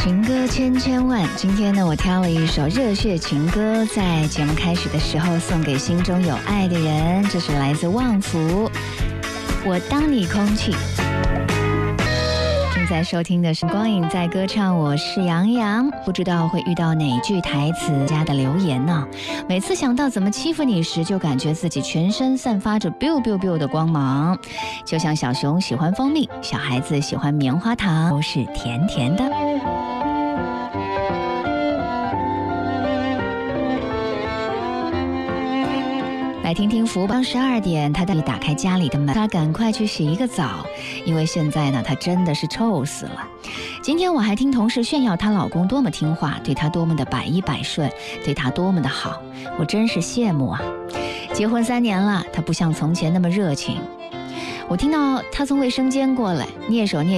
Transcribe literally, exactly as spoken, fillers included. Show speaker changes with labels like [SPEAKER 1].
[SPEAKER 1] 情歌千千万，今天呢，我挑了一首热血情歌，在节目开始的时候送给心中有爱的人。这是来自旺福，我当你空气。正在收听的是光影在歌唱，我是杨洋。不知道会遇到哪句台词家的留言呢？每次想到怎么欺负你时，就感觉自己全身散发着 biu biu biu 的光芒，就像小熊喜欢蜂蜜，小孩子喜欢棉花糖，都是甜甜的。来听听福邦十二点，他带你打开家里的门，他赶快去洗一个澡，因为现在呢，他真的是臭死了。今天我还听同事炫耀她老公多么听话，对她多么的百依百顺，对她多么的好，我真是羡慕啊。结婚三年了，他不像从前那么热情。我听到他从卫生间过来，蹑手蹑